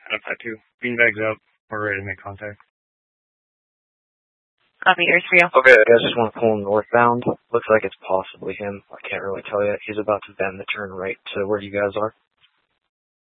Out of that too. Beanbags up. We're ready to make contact. Copy, ears for you. Okay, I just want to pull northbound. Looks like it's possibly him. I can't really tell yet. He's about to bend the turn right to where you guys are.